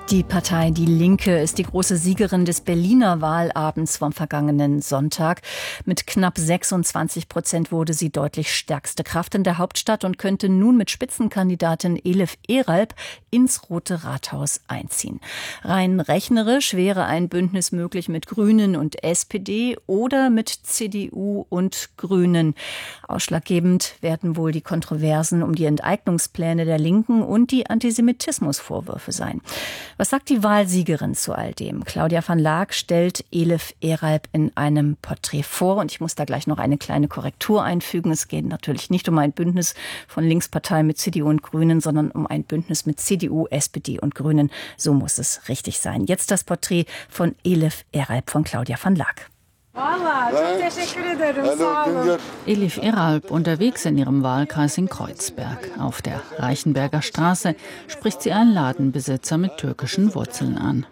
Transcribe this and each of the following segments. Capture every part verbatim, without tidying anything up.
Die Partei Die Linke ist die große Siegerin des Berliner Wahlabends vom vergangenen Sonntag. Mit knapp sechsundzwanzig Prozent wurde sie deutlich stärkste Kraft in der Hauptstadt und könnte nun mit Spitzenkandidatin Elif Eralp ins Rote Rathaus einziehen. Rein rechnerisch wäre ein Bündnis möglich mit Grünen und S P D oder mit C D U und Grünen. Ausschlaggebend werden wohl die Kontroversen um die Enteignungspläne der Linken und die Antisemitismusvorwürfe sein. Was sagt die Wahlsiegerin zu all dem? Claudia van Laak stellt Elif Eralp in einem Porträt vor. Und ich muss da gleich noch eine kleine Korrektur einfügen. Es geht natürlich nicht um ein Bündnis von Linkspartei mit C D U und Grünen, sondern um ein Bündnis mit C D U, S P D und Grünen. So muss es richtig sein. Jetzt das Porträt von Elif Eralp von Claudia van Laak. Elif Eralp unterwegs in ihrem Wahlkreis in Kreuzberg. Auf der Reichenberger Straße spricht sie einen Ladenbesitzer mit türkischen Wurzeln an.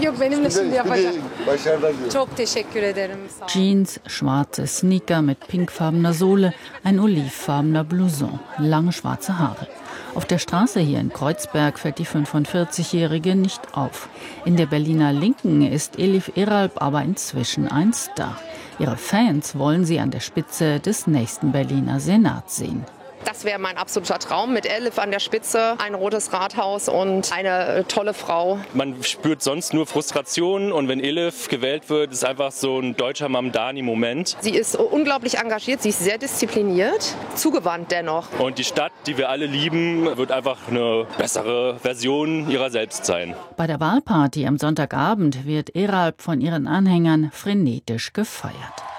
Jeans, schwarze Sneaker mit pinkfarbener Sohle, ein olivfarbener Blouson, lange schwarze Haare. Auf der Straße hier in Kreuzberg fällt die fünfundvierzigjährige nicht auf. In der Berliner Linken ist Elif Eralp aber inzwischen ein Star. Ihre Fans wollen sie an der Spitze des nächsten Berliner Senats sehen. Das wäre mein absoluter Traum, mit Elif an der Spitze, ein rotes Rathaus und eine tolle Frau. Man spürt sonst nur Frustration und wenn Elif gewählt wird, ist einfach so ein deutscher Mamdani-Moment. Sie ist unglaublich engagiert, sie ist sehr diszipliniert, zugewandt dennoch. Und die Stadt, die wir alle lieben, wird einfach eine bessere Version ihrer selbst sein. Bei der Wahlparty am Sonntagabend wird Eralp von ihren Anhängern frenetisch gefeiert.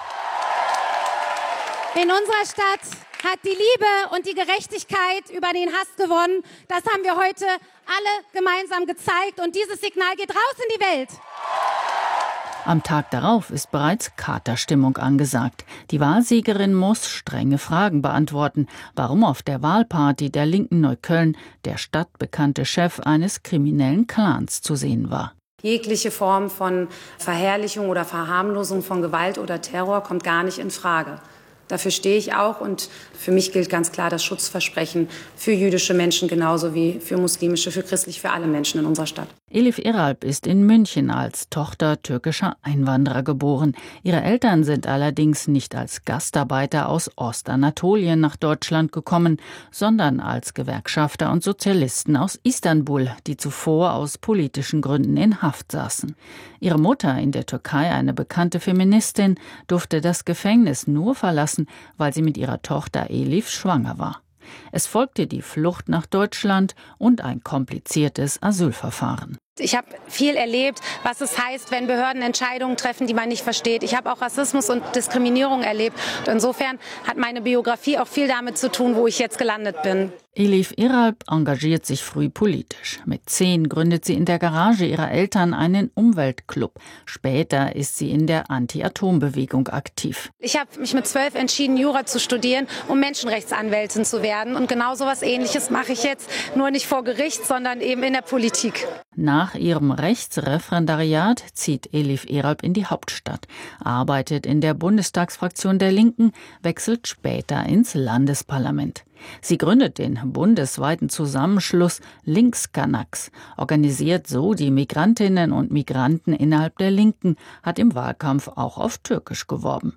In unserer Stadt hat die Liebe und die Gerechtigkeit über den Hass gewonnen. Das haben wir heute alle gemeinsam gezeigt. Und dieses Signal geht raus in die Welt. Am Tag darauf ist bereits Katerstimmung angesagt. Die Wahlsiegerin muss strenge Fragen beantworten, warum auf der Wahlparty der Linken Neukölln der stadtbekannte Chef eines kriminellen Clans zu sehen war. Jegliche Form von Verherrlichung oder Verharmlosung von Gewalt oder Terror kommt gar nicht in Frage. Dafür stehe ich auch und für mich gilt ganz klar das Schutzversprechen für jüdische Menschen genauso wie für muslimische, für christlich, für alle Menschen in unserer Stadt. Elif Eralp ist in München als Tochter türkischer Einwanderer geboren. Ihre Eltern sind allerdings nicht als Gastarbeiter aus Ostanatolien nach Deutschland gekommen, sondern als Gewerkschafter und Sozialisten aus Istanbul, die zuvor aus politischen Gründen in Haft saßen. Ihre Mutter, in der Türkei eine bekannte Feministin, durfte das Gefängnis nur verlassen, weil sie mit ihrer Tochter Elif schwanger war. Es folgte die Flucht nach Deutschland und ein kompliziertes Asylverfahren. Ich habe viel erlebt, was es heißt, wenn Behörden Entscheidungen treffen, die man nicht versteht. Ich habe auch Rassismus und Diskriminierung erlebt. Und insofern hat meine Biografie auch viel damit zu tun, wo ich jetzt gelandet bin. Elif Eralp engagiert sich früh politisch. Mit zehn gründet sie in der Garage ihrer Eltern einen Umweltclub. Später ist sie in der Anti-Atom-Bewegung aktiv. Ich habe mich mit zwölf entschieden, Jura zu studieren, um Menschenrechtsanwältin zu werden. Und genau so was Ähnliches mache ich jetzt, nur nicht vor Gericht, sondern eben in der Politik. Nach ihrem Rechtsreferendariat zieht Elif Eralp in die Hauptstadt, arbeitet in der Bundestagsfraktion der Linken, wechselt später ins Landesparlament. Sie gründet den bundesweiten Zusammenschluss Linkskanaks, organisiert so die Migrantinnen und Migranten innerhalb der Linken, hat im Wahlkampf auch auf Türkisch geworben.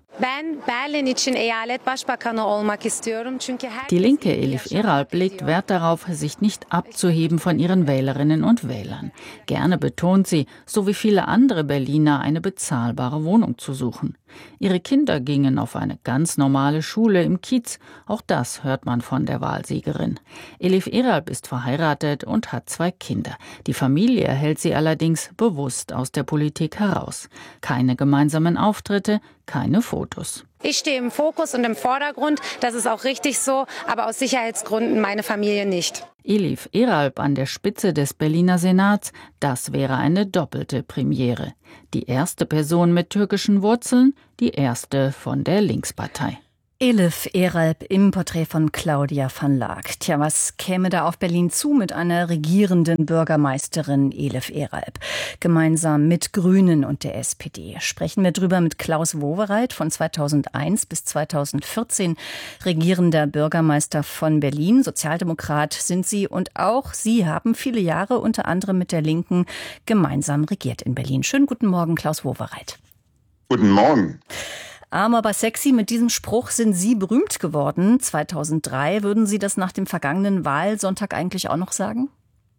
Die linke Elif Eralp legt Wert darauf, sich nicht abzuheben von ihren Wählerinnen und Wählern. Gerne betont sie, so wie viele andere Berliner, eine bezahlbare Wohnung zu suchen. Ihre Kinder gingen auf eine ganz normale Schule im Kiez. Auch das hört man von der Wahlsiegerin. Elif Eralp ist verheiratet und hat zwei Kinder. Die Familie hält sie allerdings bewusst aus der Politik heraus. Keine gemeinsamen Auftritte, keine Fotos. Ich stehe im Fokus und im Vordergrund, das ist auch richtig so, aber aus Sicherheitsgründen meine Familie nicht. Elif Eralp an der Spitze des Berliner Senats, das wäre eine doppelte Premiere. Die erste Person mit türkischen Wurzeln, die erste von der Linkspartei. Elif Eralp im Porträt von Claudia van Laak. Tja, was käme da auf Berlin zu mit einer regierenden Bürgermeisterin Elif Eralp? Gemeinsam mit Grünen und der S P D. Sprechen wir drüber mit Klaus Wowereit, von zweitausendeins bis zweitausendvierzehn regierender Bürgermeister von Berlin. Sozialdemokrat sind Sie und auch Sie haben viele Jahre unter anderem mit der Linken gemeinsam regiert in Berlin. Schönen guten Morgen, Klaus Wowereit. Guten Morgen. Arm aber sexy, mit diesem Spruch sind Sie berühmt geworden. zweitausenddrei, würden Sie das nach dem vergangenen Wahlsonntag eigentlich auch noch sagen?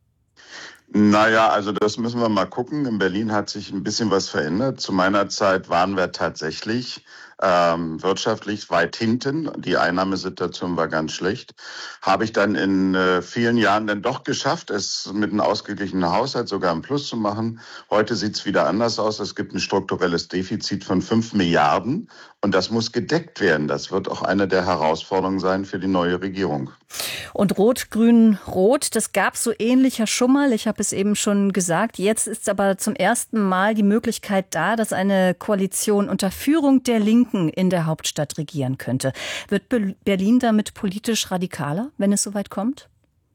Naja, also das müssen wir mal gucken. In Berlin hat sich ein bisschen was verändert. Zu meiner Zeit waren wir tatsächlich ähm, wirtschaftlich weit hinten. Die Einnahmesituation war ganz schlecht. Habe ich dann in äh, vielen Jahren dann doch geschafft, es mit einem ausgeglichenen Haushalt sogar im Plus zu machen. Heute sieht es wieder anders aus. Es gibt ein strukturelles Defizit von fünf Milliarden und das muss gedeckt werden. Das wird auch eine der Herausforderungen sein für die neue Regierung. Und Rot, Grün, Rot, das gab es so ähnlich ja schon mal. Ich habe es eben schon gesagt. Jetzt ist aber zum ersten Mal die Möglichkeit da, dass eine Koalition unter Führung der Linken in der Hauptstadt regieren könnte. Wird Berlin damit politisch radikaler, wenn es soweit kommt?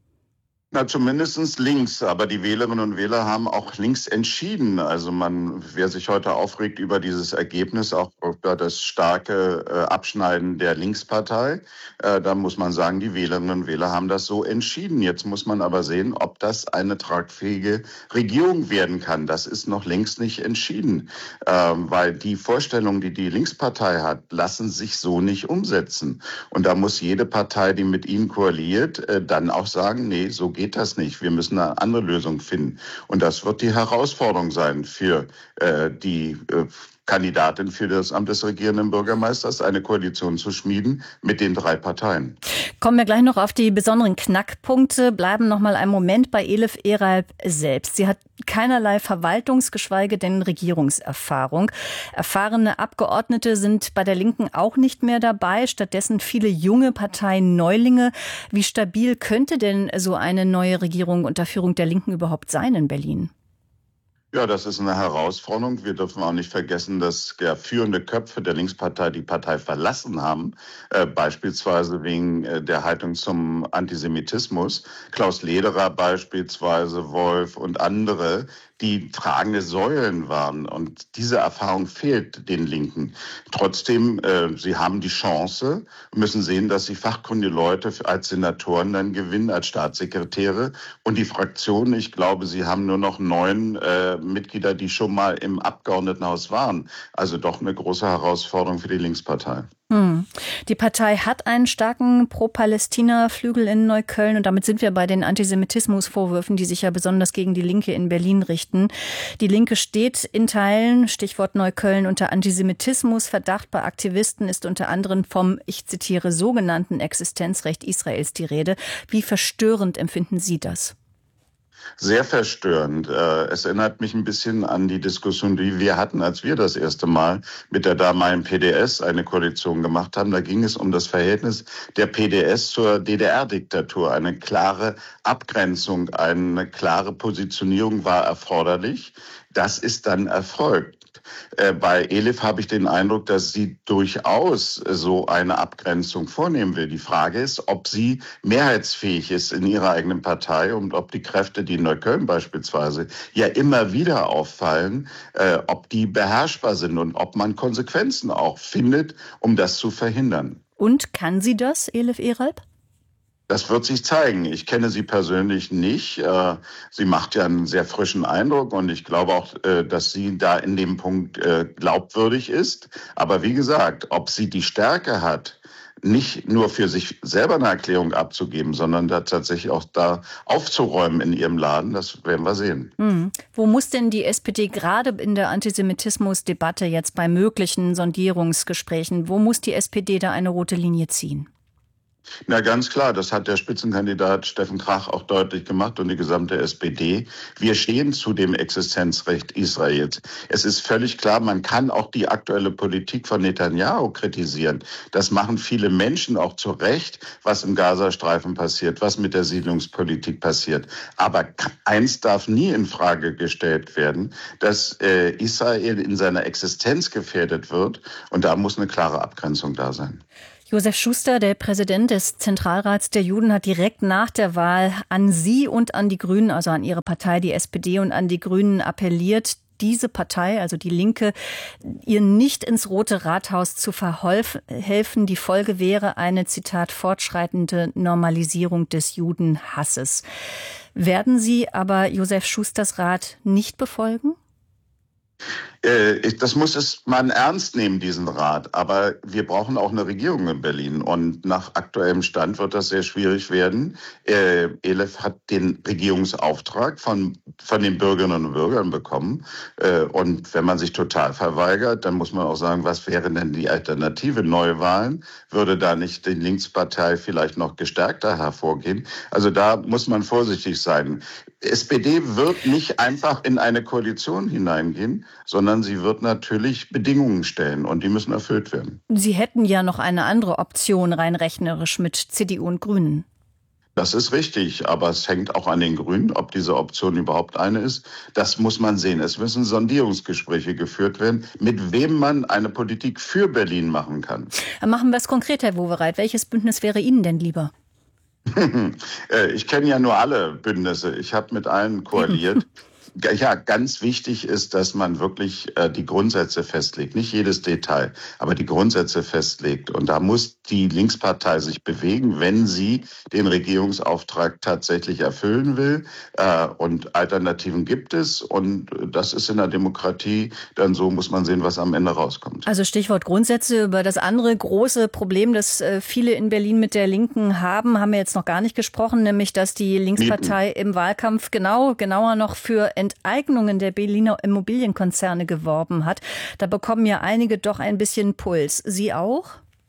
Na, zumindest links, aber die Wählerinnen und Wähler haben auch links entschieden. Also man, wer sich heute aufregt über dieses Ergebnis, auch über das starke äh, Abschneiden der Linkspartei, äh, da muss man sagen, die Wählerinnen und Wähler haben das so entschieden. Jetzt muss man aber sehen, ob das eine tragfähige Regierung werden kann. Das ist noch längst nicht entschieden, äh, weil die Vorstellungen, die die Linkspartei hat, lassen sich so nicht umsetzen. Und da muss jede Partei, die mit ihnen koaliert, äh, dann auch sagen, nee, so geht geht das nicht. Wir müssen eine andere Lösung finden. Und das wird die Herausforderung sein für äh, die äh, Kandidatin für das Amt des regierenden Bürgermeisters, eine Koalition zu schmieden mit den drei Parteien. Kommen wir gleich noch auf die besonderen Knackpunkte, bleiben noch mal einen Moment bei Elif Eralp selbst. Sie hat keinerlei Verwaltungs-, geschweige denn Regierungserfahrung. Erfahrene Abgeordnete sind bei der Linken auch nicht mehr dabei, stattdessen viele junge Parteien-Neulinge. Wie stabil könnte denn so eine neue Regierung unter Führung der Linken überhaupt sein in Berlin? Ja, das ist eine Herausforderung. Wir dürfen auch nicht vergessen, dass ja führende Köpfe der Linkspartei die Partei verlassen haben, äh, beispielsweise wegen äh, der Haltung zum Antisemitismus. Klaus Lederer beispielsweise, Wolf und andere, die tragende Säulen waren. Und diese Erfahrung fehlt den Linken. Trotzdem, äh, sie haben die Chance, müssen sehen, dass sie fachkundige Leute als Senatoren dann gewinnen, als Staatssekretäre. Und die Fraktionen, ich glaube, sie haben nur noch neun äh, Mitglieder, die schon mal im Abgeordnetenhaus waren. Also doch eine große Herausforderung für die Linkspartei. Hm. Die Partei hat einen starken Pro-Palästina-Flügel in Neukölln und damit sind wir bei den Antisemitismusvorwürfen, die sich ja besonders gegen die Linke in Berlin richten. Die Linke steht in Teilen, Stichwort Neukölln, unter Antisemitismus. Verdacht bei Aktivisten ist unter anderem vom, ich zitiere, sogenannten Existenzrecht Israels die Rede. Wie verstörend empfinden Sie das? Sehr verstörend. Es erinnert mich ein bisschen an die Diskussion, die wir hatten, als wir das erste Mal mit der damaligen P D S eine Koalition gemacht haben. Da ging es um das Verhältnis der P D S zur D D R-Diktatur. Eine klare Abgrenzung, eine klare Positionierung war erforderlich. Das ist dann erfolgt. Bei Elif habe ich den Eindruck, dass sie durchaus so eine Abgrenzung vornehmen will. Die Frage ist, ob sie mehrheitsfähig ist in ihrer eigenen Partei und ob die Kräfte, die in Neukölln beispielsweise ja immer wieder auffallen, äh, ob die beherrschbar sind und ob man Konsequenzen auch findet, um das zu verhindern. Und kann sie das, Elif Eralp? Das wird sich zeigen. Ich kenne sie persönlich nicht. Sie macht ja einen sehr frischen Eindruck und ich glaube auch, dass sie da in dem Punkt glaubwürdig ist. Aber wie gesagt, ob sie die Stärke hat, nicht nur für sich selber eine Erklärung abzugeben, sondern da tatsächlich auch da aufzuräumen in ihrem Laden, das werden wir sehen. Hm. Wo muss denn die S P D gerade in der Antisemitismusdebatte jetzt bei möglichen Sondierungsgesprächen, wo muss die S P D da eine rote Linie ziehen? Na ganz klar, das hat der Spitzenkandidat Steffen Krach auch deutlich gemacht und die gesamte S P D. Wir stehen zu dem Existenzrecht Israels. Es ist völlig klar, man kann auch die aktuelle Politik von Netanyahu kritisieren. Das machen viele Menschen auch zu Recht, was im Gazastreifen passiert, was mit der Siedlungspolitik passiert. Aber eins darf nie in Frage gestellt werden, dass äh, Israel in seiner Existenz gefährdet wird und da muss eine klare Abgrenzung da sein. Josef Schuster, der Präsident des Zentralrats der Juden, hat direkt nach der Wahl an Sie und an die Grünen, also an Ihre Partei, die S P D, und an die Grünen appelliert, diese Partei, also die Linke, ihr nicht ins Rote Rathaus zu verhelfen. Die Folge wäre eine, Zitat, fortschreitende Normalisierung des Judenhasses. Werden Sie aber Josef Schusters Rat nicht befolgen? Das muss es man ernst nehmen, diesen Rat. Aber wir brauchen auch eine Regierung in Berlin. Und nach aktuellem Stand wird das sehr schwierig werden. Äh, Elif hat den Regierungsauftrag von, von den Bürgerinnen und Bürgern bekommen. Äh, und wenn man sich total verweigert, dann muss man auch sagen, was wären denn die Alternative? Neuwahlen? Würde da nicht die Linkspartei vielleicht noch gestärkter hervorgehen? Also da muss man vorsichtig sein. S P D wird nicht einfach in eine Koalition hineingehen, sondern sie wird natürlich Bedingungen stellen und die müssen erfüllt werden. Sie hätten ja noch eine andere Option rein rechnerisch mit C D U und Grünen. Das ist richtig, aber es hängt auch an den Grünen, ob diese Option überhaupt eine ist. Das muss man sehen. Es müssen Sondierungsgespräche geführt werden, mit wem man eine Politik für Berlin machen kann. Machen wir es konkret, Herr Wowereit. Welches Bündnis wäre Ihnen denn lieber? Ich kenne ja nur alle Bündnisse. Ich habe mit allen koaliert. Ja, ganz wichtig ist, dass man wirklich äh, die Grundsätze festlegt. Nicht jedes Detail, aber die Grundsätze festlegt. Und da muss die Linkspartei sich bewegen, wenn sie den Regierungsauftrag tatsächlich erfüllen will. Äh, und Alternativen gibt es. Und das ist in der Demokratie dann so, muss man sehen, was am Ende rauskommt. Also Stichwort Grundsätze. Über das andere große Problem, das äh, viele in Berlin mit der Linken haben, haben wir jetzt noch gar nicht gesprochen, nämlich dass die Linkspartei Mieten. im Wahlkampf genau, genauer noch für Enteignungen der Berliner Immobilienkonzerne geworben hat. Da bekommen ja einige doch ein bisschen Puls. Sie auch?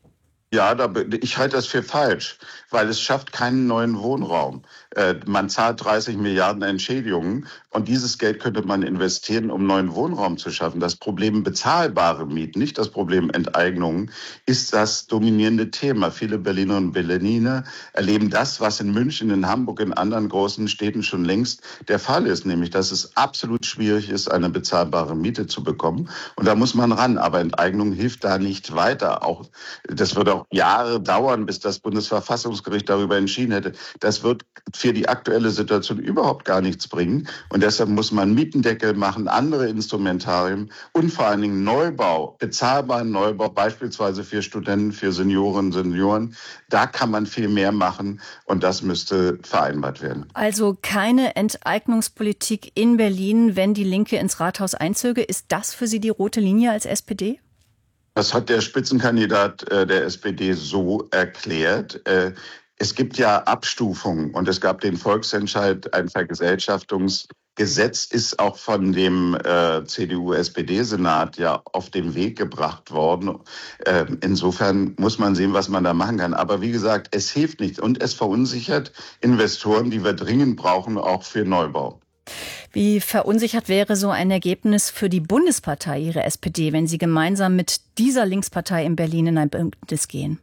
Ja, da, ich halte das für falsch, weil es schafft keinen neuen Wohnraum. Äh, man zahlt dreißig Milliarden Entschädigungen und dieses Geld könnte man investieren, um neuen Wohnraum zu schaffen. Das Problem bezahlbare Mieten, nicht das Problem Enteignungen, ist das dominierende Thema. Viele Berlinerinnen und Berliner erleben das, was in München, in Hamburg, in anderen großen Städten schon längst der Fall ist, nämlich dass es absolut schwierig ist, eine bezahlbare Miete zu bekommen. Und da muss man ran, aber Enteignung hilft da nicht weiter. Auch das würde auch Jahre dauern, bis das Bundesverfassungsgericht darüber entschieden hätte. Das wird für die aktuelle Situation überhaupt gar nichts bringen. Und deshalb muss man Mietendeckel machen, andere Instrumentarien und vor allen Dingen Neubau, bezahlbaren Neubau, beispielsweise für Studenten, für Seniorinnen und Senioren. Da kann man viel mehr machen und das müsste vereinbart werden. Also keine Enteignungspolitik in Berlin, wenn die Linke ins Rathaus einzöge. Ist das für Sie die rote Linie als S P D? Das hat der Spitzenkandidat äh, der S P D so erklärt. Äh, es gibt ja Abstufungen und es gab den Volksentscheid, ein Vergesellschaftungsgesetz ist auch von dem äh, C D U-S P D-Senat ja auf den Weg gebracht worden. Äh, insofern muss man sehen, was man da machen kann. Aber wie gesagt, es hilft nicht und es verunsichert Investoren, die wir dringend brauchen, auch für Neubau. Wie verunsichert wäre so ein Ergebnis für die Bundespartei, Ihre S P D, wenn Sie gemeinsam mit dieser Linkspartei in Berlin in ein Bündnis gehen?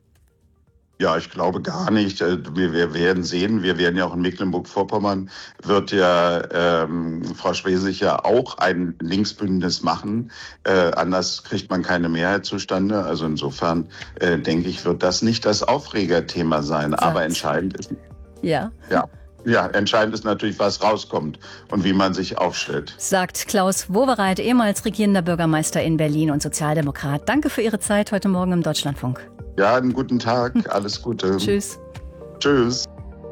Ja, ich glaube gar nicht. Wir, wir werden sehen, wir werden ja auch in Mecklenburg-Vorpommern, wird ja ähm, Frau Schwesig ja auch ein Linksbündnis machen. Äh, anders kriegt man keine Mehrheit zustande. Also insofern äh, denke ich, wird das nicht das Aufregerthema sein. Sagt. Aber entscheidend ist... Ja. Ja. Ja, entscheidend ist natürlich, was rauskommt und wie man sich aufstellt. Sagt Klaus Wowereit, ehemals regierender Bürgermeister in Berlin und Sozialdemokrat. Danke für Ihre Zeit heute Morgen im Deutschlandfunk. Ja, einen guten Tag, alles Gute. Tschüss. Tschüss.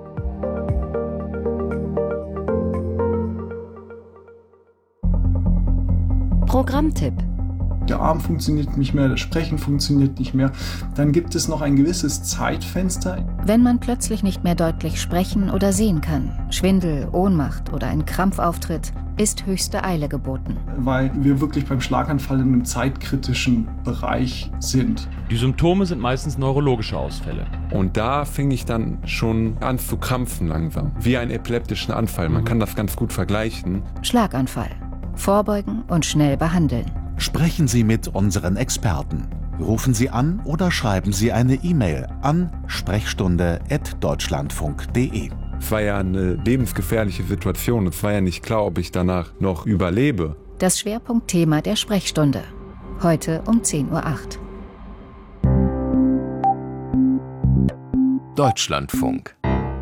Programmtipp. Der Arm funktioniert nicht mehr, das Sprechen funktioniert nicht mehr. Dann gibt es noch ein gewisses Zeitfenster. Wenn man plötzlich nicht mehr deutlich sprechen oder sehen kann, Schwindel, Ohnmacht oder ein Krampfauftritt, ist höchste Eile geboten. Weil wir wirklich beim Schlaganfall in einem zeitkritischen Bereich sind. Die Symptome sind meistens neurologische Ausfälle. Und da fing ich dann schon an zu krampfen langsam, wie einen epileptischen Anfall. Man kann das ganz gut vergleichen. Schlaganfall. Vorbeugen und schnell behandeln. Sprechen Sie mit unseren Experten. Rufen Sie an oder schreiben Sie eine E-Mail an sprechstunde at deutschlandfunk punkt de. Es war ja eine lebensgefährliche Situation. Es war ja nicht klar, ob ich danach noch überlebe. Das Schwerpunktthema der Sprechstunde. Heute um zehn Uhr acht. Deutschlandfunk.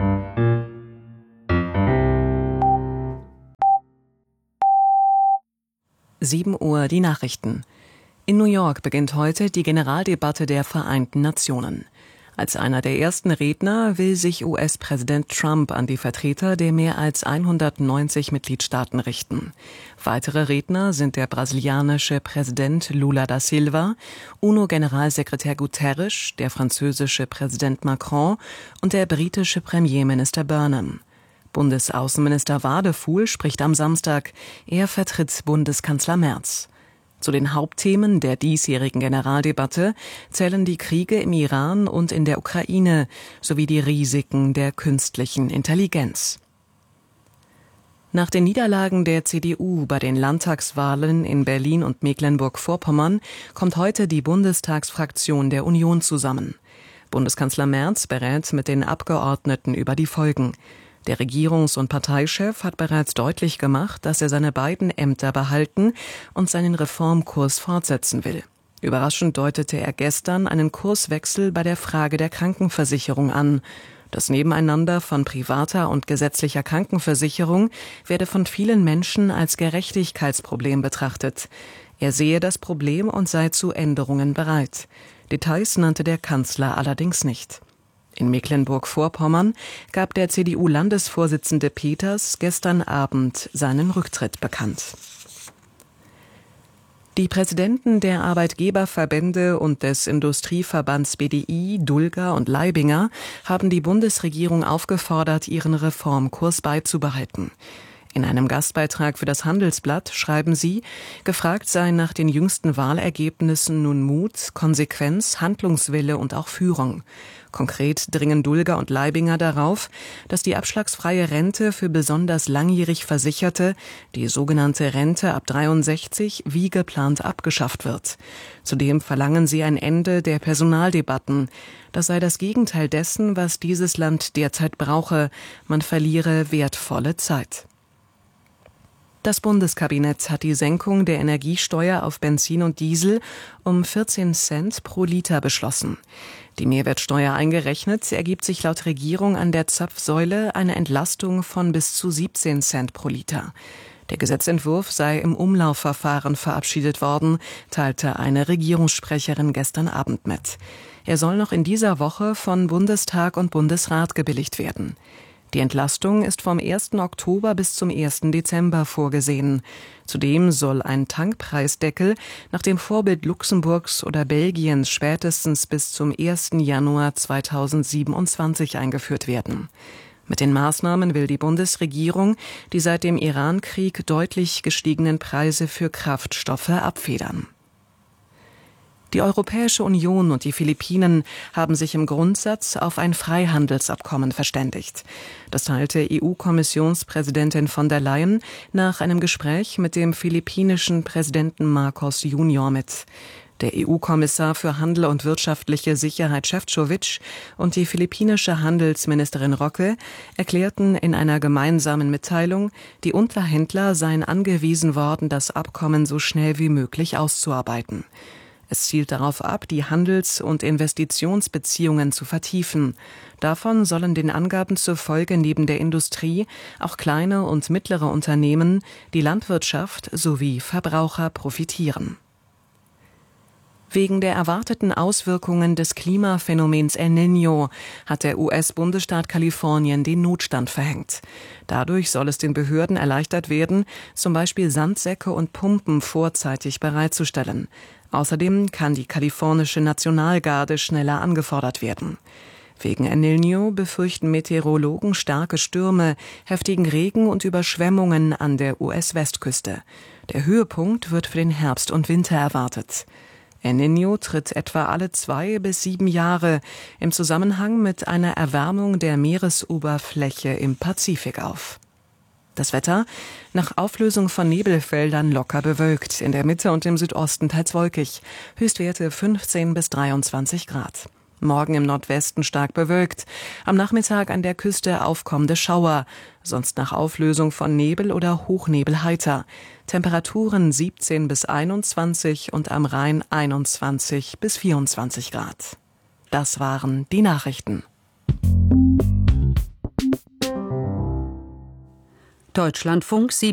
sieben Uhr die Nachrichten. In New York beginnt heute die Generaldebatte der Vereinten Nationen. Als einer der ersten Redner will sich U S-Präsident Trump an die Vertreter der mehr als hundertneunzig Mitgliedstaaten richten. Weitere Redner sind der brasilianische Präsident Lula da Silva, UNO-Generalsekretär Guterres, der französische Präsident Macron und der britische Premierminister Burnham. Bundesaußenminister Wadefuhl spricht am Samstag. Er vertritt Bundeskanzler Merz. Zu den Hauptthemen der diesjährigen Generaldebatte zählen die Kriege im Iran und in der Ukraine sowie die Risiken der künstlichen Intelligenz. Nach den Niederlagen der C D U bei den Landtagswahlen in Berlin und Mecklenburg-Vorpommern kommt heute die Bundestagsfraktion der Union zusammen. Bundeskanzler Merz berät mit den Abgeordneten über die Folgen. Der Regierungs- und Parteichef hat bereits deutlich gemacht, dass er seine beiden Ämter behalten und seinen Reformkurs fortsetzen will. Überraschend deutete er gestern einen Kurswechsel bei der Frage der Krankenversicherung an. Das Nebeneinander von privater und gesetzlicher Krankenversicherung werde von vielen Menschen als Gerechtigkeitsproblem betrachtet. Er sehe das Problem und sei zu Änderungen bereit. Details nannte der Kanzler allerdings nicht. In Mecklenburg-Vorpommern gab der C D U-Landesvorsitzende Peters gestern Abend seinen Rücktritt bekannt. Die Präsidenten der Arbeitgeberverbände und des Industrieverbands B D I, Dulger und Leibinger haben die Bundesregierung aufgefordert, ihren Reformkurs beizubehalten. In einem Gastbeitrag für das Handelsblatt schreiben sie, gefragt sei nach den jüngsten Wahlergebnissen nun Mut, Konsequenz, Handlungswille und auch Führung. Konkret dringen Dulger und Leibinger darauf, dass die abschlagsfreie Rente für besonders langjährig Versicherte, die sogenannte Rente ab dreiundsechzig, wie geplant abgeschafft wird. Zudem verlangen sie ein Ende der Personaldebatten. Das sei das Gegenteil dessen, was dieses Land derzeit brauche. Man verliere wertvolle Zeit. Das Bundeskabinett hat die Senkung der Energiesteuer auf Benzin und Diesel um vierzehn Cent pro Liter beschlossen. Die Mehrwertsteuer eingerechnet ergibt sich laut Regierung an der Zapfsäule eine Entlastung von bis zu siebzehn Cent pro Liter. Der Gesetzentwurf sei im Umlaufverfahren verabschiedet worden, teilte eine Regierungssprecherin gestern Abend mit. Er soll noch in dieser Woche von Bundestag und Bundesrat gebilligt werden. Die Entlastung ist vom ersten Oktober bis zum ersten Dezember vorgesehen. Zudem soll ein Tankpreisdeckel nach dem Vorbild Luxemburgs oder Belgiens spätestens bis zum ersten Januar zweitausendsiebenundzwanzig eingeführt werden. Mit den Maßnahmen will die Bundesregierung die seit dem Iran-Krieg deutlich gestiegenen Preise für Kraftstoffe abfedern. Die Europäische Union und die Philippinen haben sich im Grundsatz auf ein Freihandelsabkommen verständigt. Das teilte E U-Kommissionspräsidentin von der Leyen nach einem Gespräch mit dem philippinischen Präsidenten Marcos Junior mit. Der E U-Kommissar für Handel und wirtschaftliche Sicherheit Šefčovič und die philippinische Handelsministerin Roque erklärten in einer gemeinsamen Mitteilung, die Unterhändler seien angewiesen worden, das Abkommen so schnell wie möglich auszuarbeiten. Es zielt darauf ab, die Handels- und Investitionsbeziehungen zu vertiefen. Davon sollen den Angaben zufolge neben der Industrie auch kleine und mittlere Unternehmen, die Landwirtschaft sowie Verbraucher profitieren. Wegen der erwarteten Auswirkungen des Klimaphänomens El Niño hat der U S-Bundesstaat Kalifornien den Notstand verhängt. Dadurch soll es den Behörden erleichtert werden, zum Beispiel Sandsäcke und Pumpen vorzeitig bereitzustellen. Außerdem kann die kalifornische Nationalgarde schneller angefordert werden. Wegen El Niño befürchten Meteorologen starke Stürme, heftigen Regen und Überschwemmungen an der U S-Westküste. Der Höhepunkt wird für den Herbst und Winter erwartet. El Niño tritt etwa alle zwei bis sieben Jahre im Zusammenhang mit einer Erwärmung der Meeresoberfläche im Pazifik auf. Das Wetter: nach Auflösung von Nebelfeldern locker bewölkt, in der Mitte und im Südosten teils wolkig, Höchstwerte fünfzehn bis dreiundzwanzig Grad. Morgen im Nordwesten stark bewölkt, am Nachmittag an der Küste aufkommende Schauer, sonst nach Auflösung von Nebel oder Hochnebel heiter. Temperaturen siebzehn bis einundzwanzig und am Rhein einundzwanzig bis vierundzwanzig Grad. Das waren die Nachrichten. Deutschlandfunk sieben